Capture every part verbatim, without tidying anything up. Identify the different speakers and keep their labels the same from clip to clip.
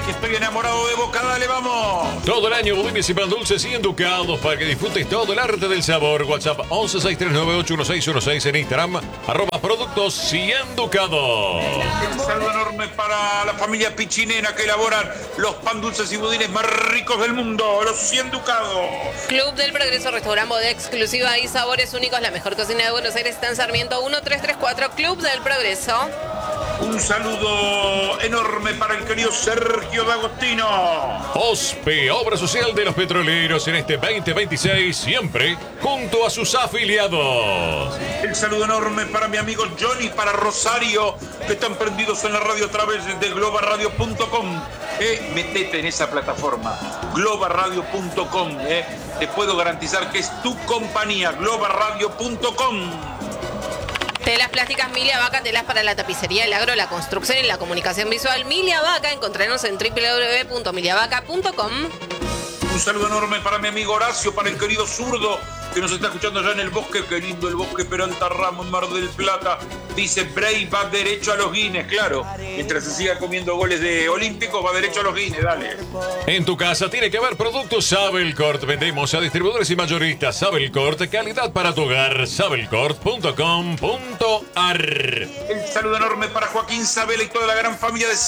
Speaker 1: que estoy enamorado de Boca, dale, vamos.
Speaker 2: Todo el año budines y pan dulces y enducados para que disfrutes todo el arte del sabor. WhatsApp once sesenta y tres noventa y ocho dieciséis dieciséis, en Instagram arroba productos y enducados.
Speaker 1: Un saludo enorme para la familia Pichinena que elaboran los pan dulces y budines más ricos del mundo, los cien ducados.
Speaker 3: Club del Progreso, restaurante bodega exclusiva y sabores únicos. La mejor cocina de Buenos Aires está en Sarmiento uno tres tres cuatro. Club del Progreso.
Speaker 1: Un saludo enorme para el querido Sergio D'Agostino.
Speaker 2: OSPE, Obra Social de los Petroleros, en este veinte veintiséis, siempre junto a sus afiliados.
Speaker 1: El saludo enorme para mi amigo Johnny, para Rosario, que están prendidos en la radio a través de globa radio punto com. Eh, metete en esa plataforma, globa radio punto com. Eh. Te puedo garantizar que es tu compañía, globa radio punto com.
Speaker 3: Telas plásticas Milia Vaca, telas para la tapicería, el agro, la construcción y la comunicación visual. Milia Vaca, encontrarnos en doble u doble u doble u punto milia vaca punto com.
Speaker 1: Un saludo enorme para mi amigo Horacio, para el querido zurdo, que nos está escuchando allá en el bosque. Qué lindo el bosque Peralta Ramos, Mar del Plata. Dice Bray va derecho a los Guinness, claro. Mientras se siga comiendo goles de Olímpicos, va derecho a los Guinness, dale.
Speaker 2: En tu casa tiene que haber productos Sabelcort. Vendemos a distribuidores y mayoristas. Sabelcort, calidad para tu hogar. sabelcort punto com punto a r.
Speaker 1: El saludo enorme para Joaquín Sabela y toda la gran familia de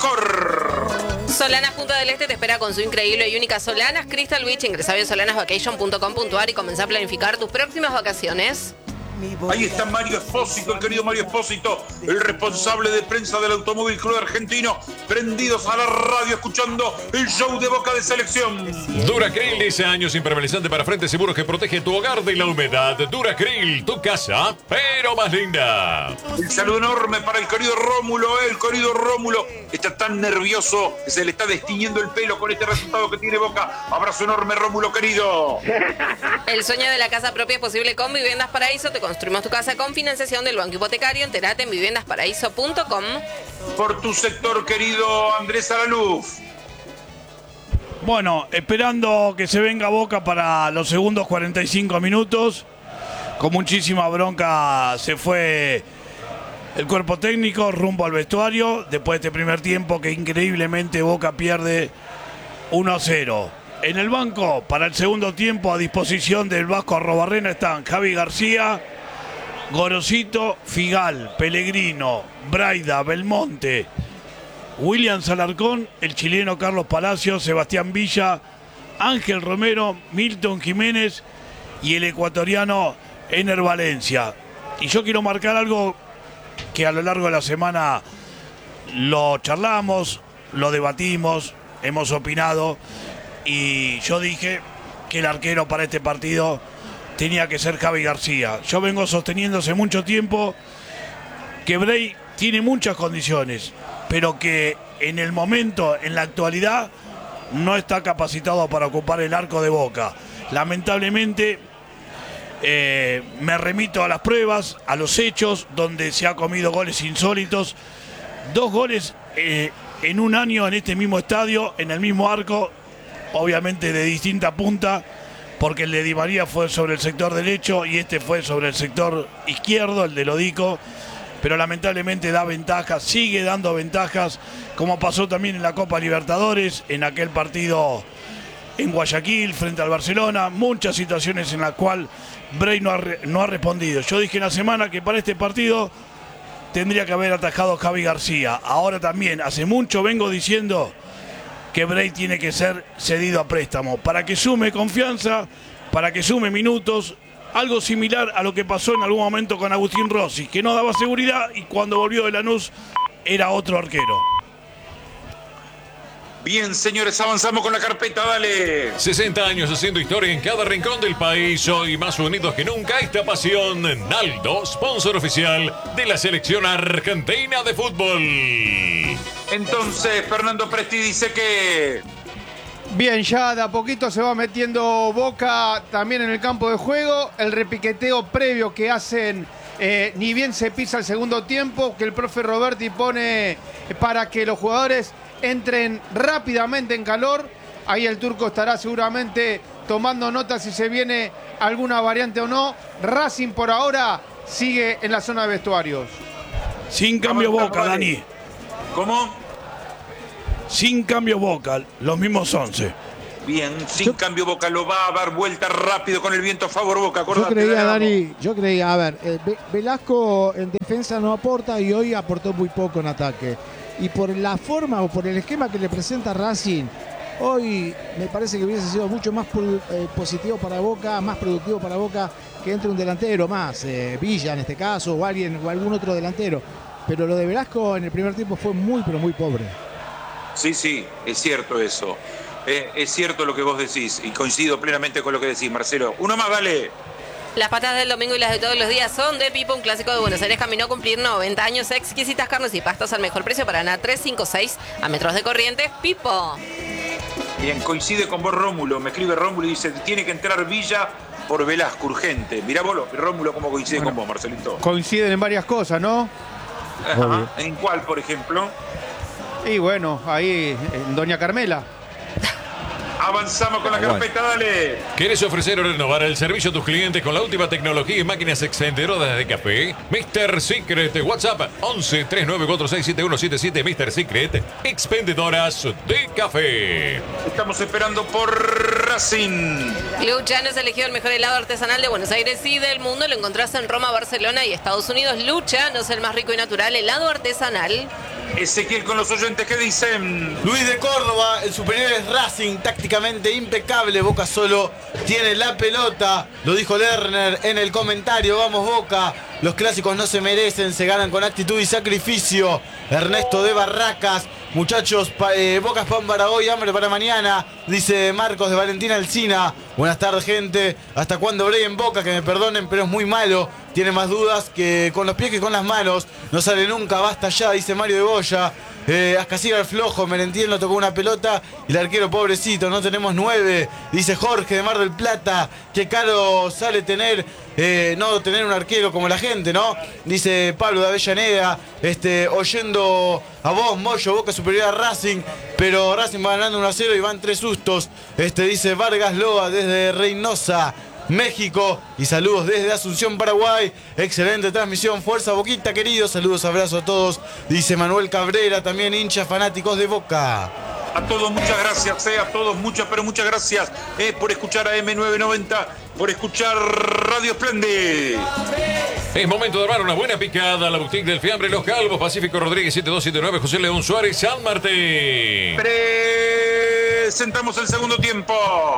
Speaker 1: Sabelcort.
Speaker 3: Solanas Punta del Este te espera con su increíble y única Solanas Crystal Beach. Ingresa a solanás vacation punto com punto a r y comenzá a planificar tus próximas vacaciones.
Speaker 1: Ahí está Mario Espósito, el querido Mario Espósito, el responsable de prensa del Automóvil Club Argentino, prendidos a la radio escuchando el show de Boca de Selección.
Speaker 2: Duracril, diez años, impermeabilizante para frentes seguros que protege tu hogar de la humedad. Duracril, tu casa, pero más linda.
Speaker 1: El saludo enorme para el querido Rómulo, el querido Rómulo, está tan nervioso que se le está destiñendo el pelo con este resultado que tiene Boca. Abrazo enorme, Rómulo, querido.
Speaker 3: El sueño de la casa propia es posible con Viviendas Paraíso. Te construimos tu casa con financiación del Banco Hipotecario. Entérate en viviendas paraíso punto com.
Speaker 1: Por tu sector, querido Andrés Araluz.
Speaker 4: Bueno, esperando que se venga Boca para los segundos cuarenta y cinco minutos. Con muchísima bronca se fue el cuerpo técnico rumbo al vestuario. Después de este primer tiempo que increíblemente Boca pierde uno a cero. En el banco, para el segundo tiempo, a disposición del Vasco Arrobarrena, están Javi García, Gorosito, Figal, Pellegrino, Braida, Belmonte, William Alarcón, el chileno Carlos Palacios, Sebastián Villa, Ángel Romero, Milton Jiménez y el ecuatoriano Ener Valencia. Y yo quiero marcar algo que a lo largo de la semana lo charlamos, lo debatimos, hemos opinado. Y yo dije que el arquero para este partido tenía que ser Javi García. Yo vengo sosteniendo hace mucho tiempo que Bray tiene muchas condiciones, pero que en el momento, en la actualidad, no está capacitado para ocupar el arco de Boca. Lamentablemente, eh, me remito a las pruebas, a los hechos, donde se ha comido goles insólitos. Dos goles eh, en un año en este mismo estadio, en el mismo arco, obviamente de distinta punta, porque el de Di María fue sobre el sector derecho y este fue sobre el sector izquierdo, el de Lodico, pero lamentablemente da ventajas, sigue dando ventajas, como pasó también en la Copa Libertadores, en aquel partido en Guayaquil frente al Barcelona, muchas situaciones en las cuales Bray no ha, no ha respondido. Yo dije en la semana que para este partido tendría que haber atajado a Javi García. Ahora también, hace mucho vengo diciendo que Bray tiene que ser cedido a préstamo, para que sume confianza, para que sume minutos, algo similar a lo que pasó en algún momento con Agustín Rossi, que no daba seguridad y cuando volvió de Lanús era otro arquero.
Speaker 1: Bien, señores, avanzamos con la carpeta, dale.
Speaker 2: sesenta años haciendo historia en cada rincón del país, hoy más unidos que nunca esta pasión. Naldo, sponsor oficial de la selección argentina de fútbol.
Speaker 1: Entonces, Fernando Presti dice que...
Speaker 5: Bien, ya de a poquito se va metiendo Boca también en el campo de juego. El repiqueteo previo que hacen, eh, ni bien se pisa el segundo tiempo, que el profe Roberti pone para que los jugadores entren rápidamente en calor. Ahí el turco estará seguramente tomando nota si se viene alguna variante o no. Racing por ahora sigue en la zona de vestuarios.
Speaker 4: Sin cambio Boca, Dani.
Speaker 1: ¿Cómo?
Speaker 4: sin cambio Boca, los mismos once.
Speaker 1: Bien, sin
Speaker 6: Yo-
Speaker 1: cambio Boca lo va a dar vuelta rápido con el viento a favor Boca.
Speaker 6: Yo
Speaker 1: Acordate,
Speaker 6: creía,
Speaker 1: dale, vamos.
Speaker 6: Dani, yo creía, a ver, eh, Ve- Velasco en defensa no aporta y hoy aportó muy poco en ataque. Y por la forma o por el esquema que le presenta Racing, hoy me parece que hubiese sido mucho más produ- eh, positivo para Boca, más productivo para Boca que entre un delantero más, eh, Villa en este caso, o alguien o algún otro delantero. Pero lo de Velasco en el primer tiempo fue muy, pero muy pobre.
Speaker 1: Sí, sí, es cierto eso. Eh, es cierto lo que vos decís y coincido plenamente con lo que decís, Marcelo. Uno más, dale.
Speaker 3: Las patas del domingo y las de todos los días son de Pipo, un clásico de Buenos Aires. Caminó a cumplir noventa años. Exquisitas carnes y pastas al mejor precio para Ana tres cinco seis a metros de Corrientes. Pipo.
Speaker 1: Bien, coincide con vos, Rómulo. Me escribe Rómulo y dice, tiene que entrar Villa por Velasco, urgente. Mirá vos, lo- Rómulo, cómo coincide
Speaker 5: Bueno.
Speaker 1: con vos, Marcelito.
Speaker 5: Coinciden en varias cosas, ¿no?
Speaker 1: Ajá. ¿En cuál, por ejemplo?
Speaker 5: Y bueno, ahí en Doña Carmela.
Speaker 1: Avanzamos con la carpeta, dale.
Speaker 2: ¿Quieres ofrecer o renovar el servicio a tus clientes con la última tecnología y máquinas expendedoras de café? mister Secret, WhatsApp once tres nueve cuatro seis siete uno siete siete. mister Secret, expendedoras de café.
Speaker 1: Estamos esperando por Racing.
Speaker 3: Luciano eligió el mejor helado artesanal de Buenos Aires y del mundo. Lo encontrás en Roma, Barcelona y Estados Unidos. Luciano es el más rico y natural helado artesanal.
Speaker 1: Ezequiel con los oyentes, ¿qué dicen?
Speaker 7: Luis de Córdoba, el superior es Racing, tácticamente impecable. Boca solo tiene la pelota. Lo dijo Lerner en el comentario. Vamos, Boca. Los clásicos no se merecen, se ganan con actitud y sacrificio. Ernesto de Barracas. Muchachos, pa, eh, Boca es pan para hoy, hambre para mañana. Dice Marcos de Valentina Alsina. Buenas tardes, gente. ¿Hasta cuándo Bray en Boca? Que me perdonen, pero es muy malo. Tiene más dudas que con los pies que con las manos. No sale nunca, basta ya, dice Mario de Goya. Eh, Ascasiga el flojo, Merentiel no tocó una pelota y el arquero pobrecito, no tenemos nueve, dice Jorge de Mar del Plata. Qué caro sale tener, eh, no tener un arquero como la gente, ¿no? Dice Pablo de Avellaneda, este, oyendo a vos, Moyo, Boca superior a Racing, pero Racing va ganando uno a cero y van tres sustos. Este, dice Vargas Loa desde Reynosa, México, y saludos desde Asunción, Paraguay. Excelente transmisión, fuerza Boquita, queridos. Saludos, abrazos a todos. Dice Manuel Cabrera, también hinchas fanáticos de Boca.
Speaker 1: A todos muchas gracias, eh, a todos muchas, pero muchas gracias eh, por escuchar a eme novecientos noventa, por escuchar Radio Splendid.
Speaker 2: Es momento de armar una buena picada a la boutique del fiambre Los Calvos, Pacífico Rodríguez siete dos siete nueve, José León Suárez, San Martín.
Speaker 1: Presentamos el segundo tiempo.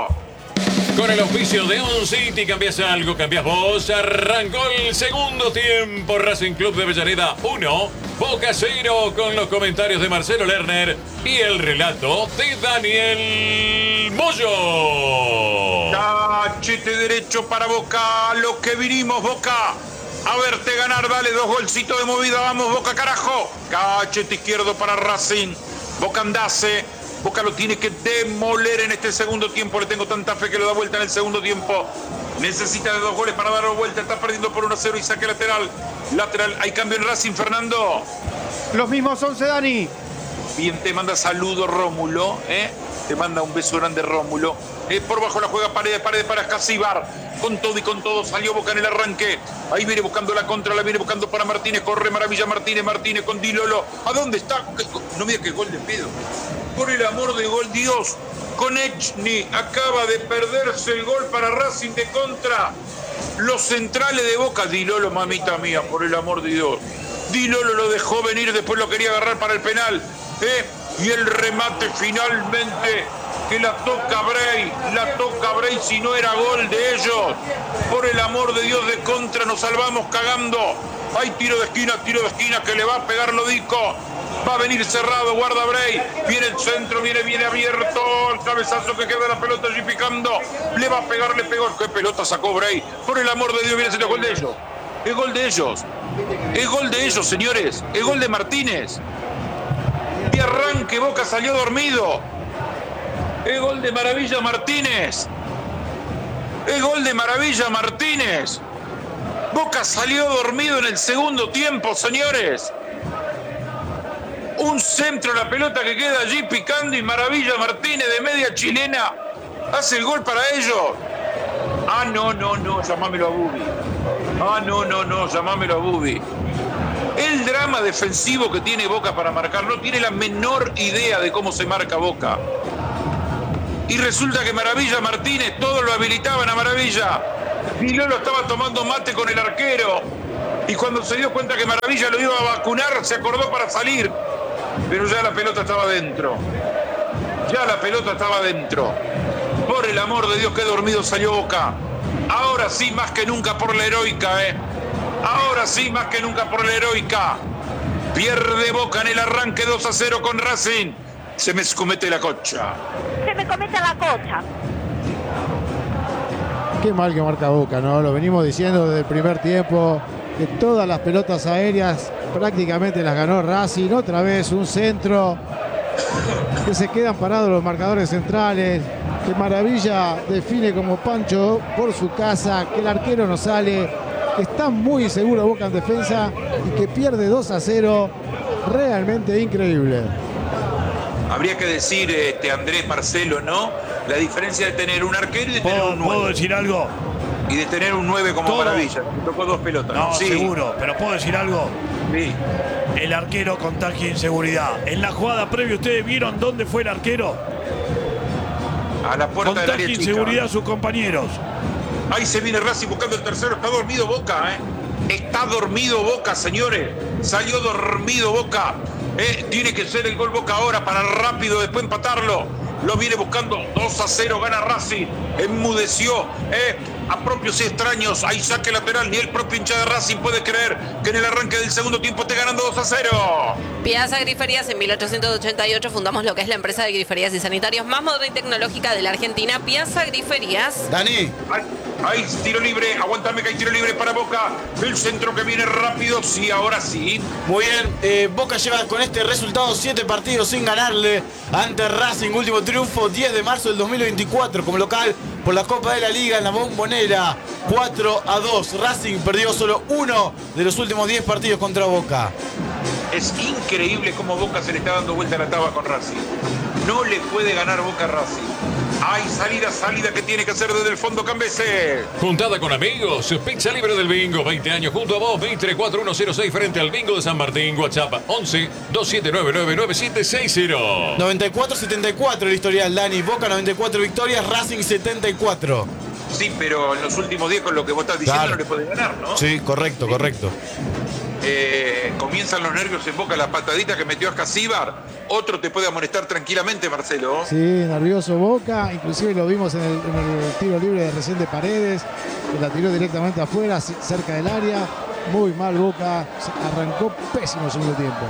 Speaker 2: Con el auspicio de On City, cambias algo, cambias vos. Arrancó el segundo tiempo. Racing Club de Avellaneda uno, Boca cero, con los comentarios de Marcelo Lerner y el relato de Daniel Moyo.
Speaker 1: Cachete derecho para Boca, lo que vinimos, Boca. A verte ganar, dale dos golcitos de movida, vamos, Boca, carajo. Cachete izquierdo para Racing. Boca andase. Boca lo tiene que demoler en este segundo tiempo. Le tengo tanta fe que lo da vuelta en el segundo tiempo. Necesita de dos goles para darlo vuelta. Está perdiendo por uno a cero y saque lateral. Lateral. Hay cambio en Racing, Fernando.
Speaker 5: Los mismos once, Dani.
Speaker 1: Bien, te manda saludo Rómulo. ¿eh? Te manda un beso grande Rómulo. Eh, por bajo la juega Paredes, Paredes para Escasíbar. Con todo y con todo salió Boca en el arranque. Ahí viene buscando la contra, la viene buscando para Martínez. Corre Maravilla Martínez, Martínez con Di Lolo. ¿A dónde está? No me digas que gol de pedo. Por el amor de gol, Dios. Konechny acaba de perderse el gol para Racing de contra. Los centrales de Boca. Di Lolo, mamita mía, por el amor de Dios. Di Lolo lo dejó venir, después lo quería agarrar para el penal. ¿eh? Y el remate finalmente que la toca Bray, la toca Bray, si no era gol de ellos. Por el amor de Dios, de contra nos salvamos cagando. Hay tiro de esquina, tiro de esquina que le va a pegar Lodico. Va a venir cerrado, guarda Bray. Viene el centro, viene, viene abierto. El cabezazo que queda la pelota allí picando. Le va a pegar, le pegó. ¿Qué pelota sacó Bray? Por el amor de Dios, viene siendo gol de ellos. Es gol de ellos. Es gol de ellos, señores. Es gol de Martínez. De arranque, Boca salió dormido. Es gol de Maravilla Martínez. Es gol de Maravilla Martínez. Boca salió dormido en el segundo tiempo, señores. Un centro, la pelota que queda allí picando y Maravilla Martínez de media chilena hace el gol para ellos. Ah, no, no, no, llamámelo a Bubi. Ah, no, no, no, llamámelo a Bubi. El drama programa defensivo que tiene Boca para marcar. No tiene la menor idea de cómo se marca Boca. Y resulta que Maravilla Martínez, todos lo habilitaban a Maravilla. Y Lolo estaba tomando mate con el arquero. Y cuando se dio cuenta que Maravilla lo iba a vacunar, se acordó para salir. Pero ya la pelota estaba dentro. Ya la pelota estaba dentro. Por el amor de Dios, qué dormido salió Boca. Ahora sí, más que nunca por la heroica, ¿eh? Ahora sí, más que nunca por la heroica. Pierde Boca en el arranque dos a cero con Racing. Se me comete la cocha.
Speaker 8: Se me comete la cocha.
Speaker 6: Qué mal que marca Boca, ¿no? Lo venimos diciendo desde el primer tiempo, que todas las pelotas aéreas prácticamente las ganó Racing. Otra vez un centro, que se quedan parados los marcadores centrales, que Maravilla define como Pancho por su casa, que el arquero no sale, que está muy seguro Boca en defensa y que pierde dos a cero. Realmente increíble.
Speaker 1: Habría que decir, este, Andrés, Marcelo, ¿no? La diferencia de tener un arquero y de tener un nueve.
Speaker 4: ¿Puedo decir algo?
Speaker 1: Y de tener un nueve como
Speaker 4: Todo.
Speaker 1: Maravilla. Me tocó dos pelotas.
Speaker 4: No,
Speaker 1: sí.
Speaker 4: seguro, pero ¿puedo decir algo?
Speaker 1: Sí.
Speaker 4: El arquero contagia inseguridad. En la jugada previa, ¿ustedes vieron dónde fue el arquero?
Speaker 1: A la puerta del
Speaker 4: Contagia
Speaker 1: área chica.
Speaker 4: inseguridad a sus compañeros.
Speaker 1: Ahí se viene Racing buscando el tercero. Está dormido Boca, ¿eh? Está dormido Boca, señores. Salió dormido Boca. Eh, tiene que ser el gol Boca ahora para rápido después empatarlo. Lo viene buscando. dos a cero gana Racing. Enmudeció. Eh, a propios y extraños. Hay saque lateral. Ni el propio hincha de Racing puede creer que en el arranque del segundo tiempo esté ganando dos a cero.
Speaker 3: Piazza Griferías, en mil ochocientos ochenta y ocho fundamos lo que es la empresa de griferías y sanitarios más moderna y tecnológica de la Argentina, Piazza Griferías.
Speaker 7: Dani.
Speaker 1: Hay, hay tiro libre. Aguántame que hay tiro libre para Boca. El centro que viene rápido. Sí, ahora sí.
Speaker 7: Muy bien, eh, Boca lleva con este resultado siete partidos sin ganarle ante Racing. Último triunfo diez de marzo del dos mil veinticuatro como local por la Copa de la Liga en la Bombonera. cuatro a dos. Racing perdió solo uno de los últimos diez partidos contra Boca.
Speaker 1: Es increíble cómo Boca se le está dando vuelta a la taba con Racing. No le puede ganar Boca a Racing. Hay salida, salida que tiene que hacer desde el fondo Cambese.
Speaker 2: Juntada con amigos, pizza libre del bingo, veinte años junto a vos, Mitre cuatro uno cero seis frente al bingo de San Martín, WhatsApp once, dos siete nueve nueve, nueve siete seis cero.
Speaker 7: noventa y cuatro setenta y cuatro el historial, Dani. Boca noventa y cuatro victorias, Racing setenta y cuatro.
Speaker 1: Sí, pero en los últimos diez con lo que vos estás diciendo
Speaker 7: Claro.
Speaker 1: no le puede ganar, ¿no?
Speaker 7: Sí, correcto, correcto.
Speaker 1: Eh, comienzan los nervios en Boca, la patadita que metió a Escasíbar. Otro te puede amonestar tranquilamente, Marcelo.
Speaker 6: Sí, nervioso Boca, inclusive lo vimos en el, en el tiro libre de recién de Paredes, que la tiró directamente afuera, c- cerca del área. Muy mal Boca, se- arrancó pésimo el segundo tiempo.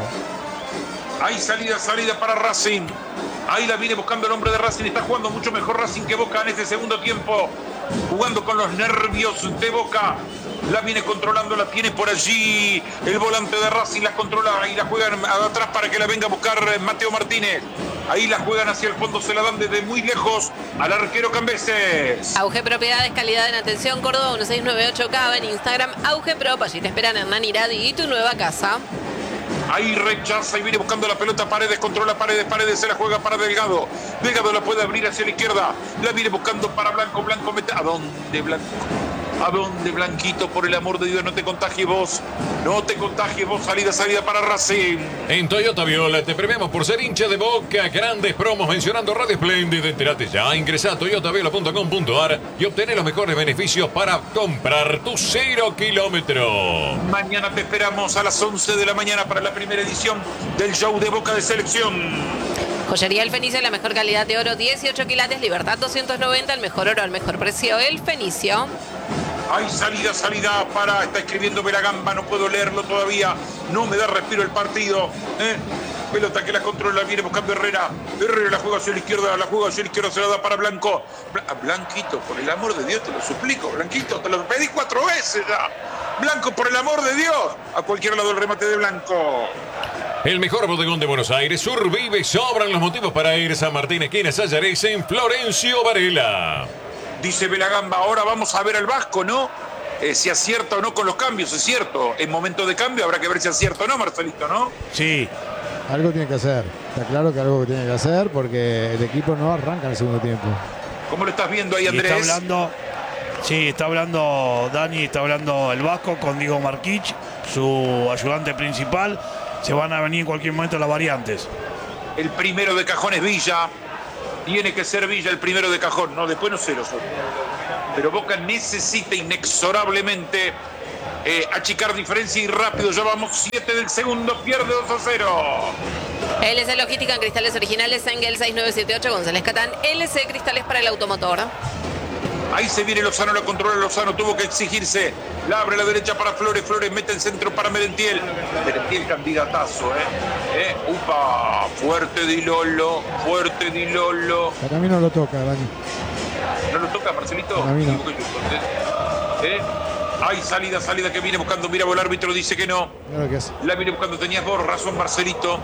Speaker 1: Hay salida, salida para Racing. Ahí la viene buscando el hombre de Racing. Está jugando mucho mejor Racing que Boca en este segundo tiempo. Jugando con los nervios de Boca. La viene controlando, la tiene por allí. El volante de Racing la controla y la juegan atrás para que la venga a buscar Mateo Martínez. Ahí la juegan hacia el fondo, se la dan desde muy lejos al arquero Cambeses.
Speaker 3: Auge Propiedades, calidad en atención, Córdoba uno seis nueve ocho Cava, en Instagram Auge Prop, allí te esperan Hernán Iradi y tu nueva casa.
Speaker 1: Ahí rechaza y viene buscando la pelota Paredes, controla Paredes, Paredes se la juega para Delgado. Delgado la puede abrir hacia la izquierda. La viene buscando para Blanco, Blanco mete. ¿A dónde Blanco? ¿A dónde, Blanquito? Por el amor de Dios, no te contagies vos. No te contagies vos. Salida, salida para Racing.
Speaker 2: En Toyota Viola te premiamos por ser hincha de Boca. Grandes promos mencionando Radio Splendid. Entérate ya. Ingresa a toyota viola punto com punto ar y obtener los mejores beneficios para comprar tu cero kilómetro.
Speaker 1: Mañana te esperamos a las once de la mañana para la primera edición del show de Boca de Selección.
Speaker 3: Joyería El Fenicio, la mejor calidad de oro, dieciocho quilates, Libertad doscientos noventa, el mejor oro al mejor precio, El Fenicio.
Speaker 1: Hay salida, salida para, está escribiendo Belagamba, no puedo leerlo todavía, no me da respiro el partido. ¿eh? Pelota que la controla, viene buscando Herrera. Herrera la juega hacia la izquierda, la juega hacia la izquierda, se la da para Blanco. Bla- Blanquito, por el amor de Dios, te lo suplico, Blanquito, te lo pedí cuatro veces ya. Blanco, por el amor de Dios. A cualquier lado el remate de Blanco.
Speaker 2: El mejor bodegón de Buenos Aires, Survive, sobran los motivos para ir a San Martín, esquina Sayares, en Florencio Varela.
Speaker 1: Dice Belagamba, ahora vamos a ver al Vasco, ¿no? Eh, si acierta o no con los cambios, es cierto. En momento de cambio habrá que ver si acierta o no, Marcelito, ¿no?
Speaker 4: Sí.
Speaker 6: Algo tiene que hacer, está claro que algo tiene que hacer porque el equipo no arranca en el segundo tiempo.
Speaker 1: ¿Cómo lo estás viendo ahí,
Speaker 4: Y
Speaker 1: Andrés?
Speaker 4: está hablando, sí, está hablando Dani, está hablando el Vasco con Diego Marquich. su ayudante principal. Se van a venir en cualquier momento las variantes.
Speaker 1: El primero de cajón es Villa. Tiene que ser Villa el primero de cajón. No, después no sé los otros. Pero Boca necesita inexorablemente eh, achicar diferencia y rápido. Ya vamos siete del segundo. Pierde dos a cero.
Speaker 3: L C Logística en cristales originales. Engel seis nueve siete ocho. González Catán. L C Cristales para el automotor.
Speaker 1: Ahí se viene Lozano, la controla Lozano, tuvo que exigirse. La abre a la derecha para Flores, Flores mete el centro para Merentiel. Merentiel candidatazo, ¿eh? ¿Eh? Upa, fuerte Di Lolo, fuerte Di Lolo.
Speaker 6: Para mí no lo toca, Dani.
Speaker 1: ¿No lo toca, Marcelito?
Speaker 6: Para mí no.
Speaker 1: ¿Eh? Hay salida, salida que viene buscando. Mira, el árbitro dice que no.
Speaker 6: Mira lo que hace.
Speaker 1: La viene buscando, tenías vos razón, Marcelito.